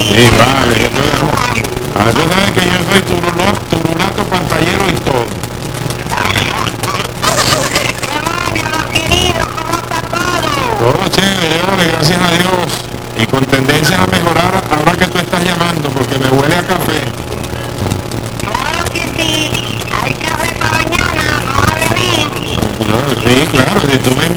Sí, vale, tú sabes que yo soy turulato, pantallero y todo. Todo chévere, vale, gracias a Dios. Y con tendencia a mejorar ahora que tú estás llamando, porque me huele a café. Claro que sí, hay café para mañana, no va a beber. No, sí, claro, si tú me